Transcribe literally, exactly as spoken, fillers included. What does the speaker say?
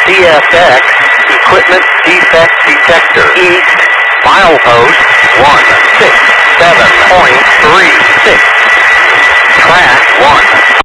C F X, equipment defect detector. East, milepost one six seven point three six. Track one.